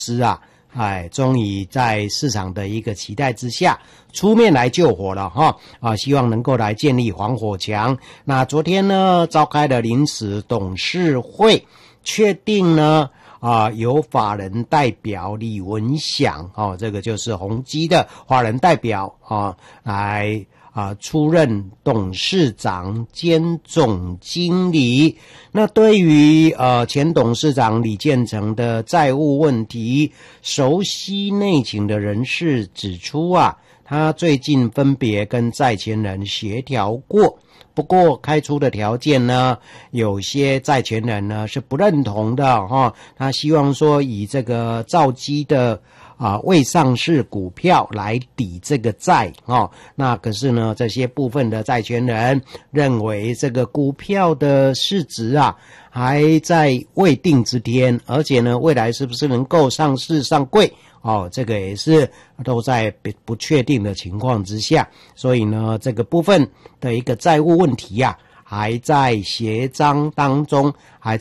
终于在市场的一个期待之下出面来救火了希望能够来建立防火墙。那昨天呢召开了临时董事会，确定呢由法人代表李文祥这个就是宏基的法人代表来出任董事长兼总经理。那对于前董事长李建成的债务问题，熟悉内情的人士指出他最近分别跟债权人协调过，不过开出的条件呢，有些债权人呢是不认同的他希望说以这个兆基的未上市股票来抵这个债那可是呢这些部分的债权人认为这个股票的市值还在未定之天，而且呢未来是不是能够上市上柜这个也是都在不确定的情况之下，所以呢这个部分的一个债务问题还在协商当中。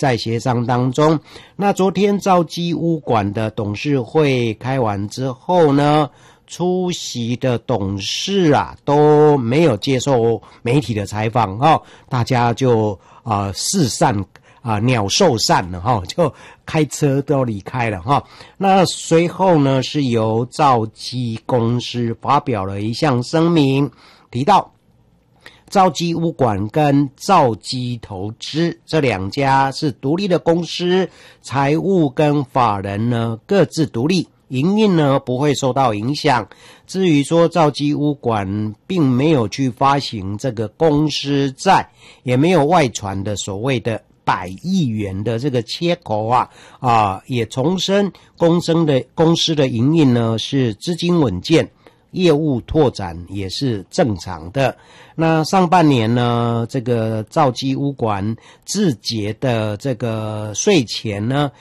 那昨天兆基物管的董事会开完之后呢，出席的董事都没有接受媒体的采访大家就四散鸟兽散了就开车都离开了那随后呢是由兆基公司发表了一项声明，提到兆基物管跟兆基投资这两家是独立的公司，财务跟法人呢各自独立，营运呢不会受到影响。至于说兆基物管并没有去发行这个公司债，也没有外传的所谓的100亿元的这个缺口也重申公司的营运呢是资金稳健，业务拓展也是正常的。那上半年呢，这个兆基物管自结的这个税前呢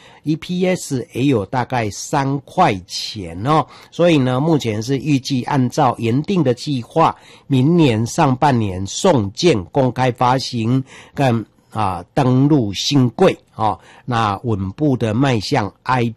EPS 也有大概3块钱所以呢目前是预计按照原定的计划，明年上半年送件公开发行跟登陆新柜那稳步的迈向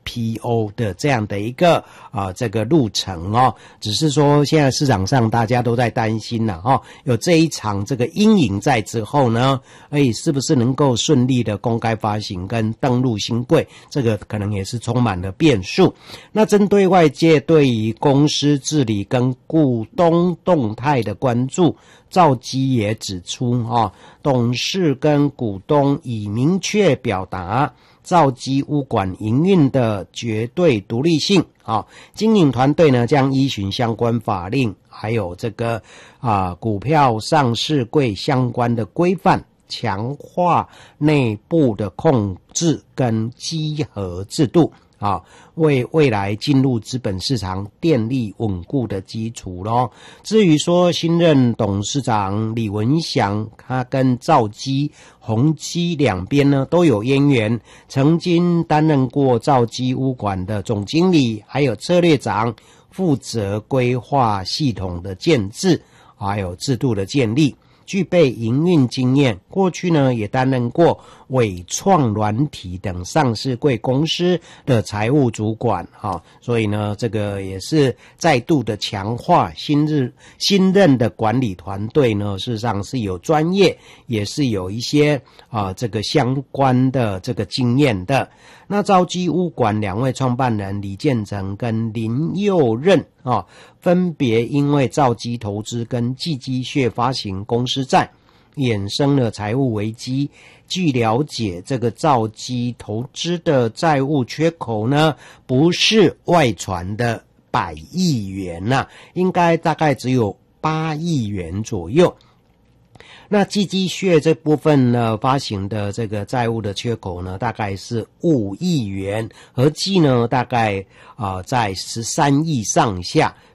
IPO 的这样的一个这个路程只是说现在市场上大家都在担心有这一场这个阴影在之后呢是不是能够顺利的公开发行跟登陆新柜，这个可能也是充满了变数。那针对外界对于公司治理跟股东动态的关注，兆基也指出董事跟股东已明确表达兆基物管营运的绝对独立性经营团队呢将依循相关法令还有这个股票上市柜相关的规范，强化内部的控制跟稽核制度为未来进入资本市场奠立稳固的基础咯。至于说新任董事长李文祥，他跟兆基、宏基两边呢都有渊源，曾经担任过兆基物管的总经理，还有策略长，负责规划系统的建制，还有制度的建立。具备营运经验，过去呢也担任过伟创软体等上市柜公司的财务主管所以呢这个也是再度的强化新任的管理团队呢，事实上是有专业，也是有一些这个相关的这个经验的。那兆基物管两位创办人李建成跟林佑任分别因为兆基投资跟季基血发行公司债，衍生了财务危机。据了解，这个兆基投资的债务缺口呢，不是外传的100亿元应该大概只有8亿元左右。那季基血这部分呢，发行的这个债务的缺口呢，大概是5亿元，合计呢大概在13亿上下。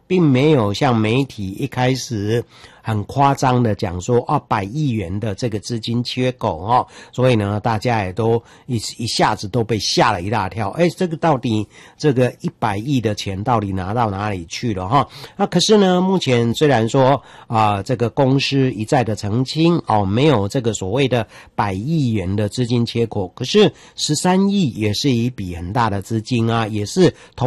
并没有像媒体一开始很夸张的讲说100亿元的这个资金缺口所以呢大家也都一下子都被吓了一大跳，这个到底这个100亿的钱到底拿到哪里去了那可是呢目前虽然说这个公司一再的澄清没有这个所谓的100亿元的资金缺口，可是13亿也是一笔很大的资金也是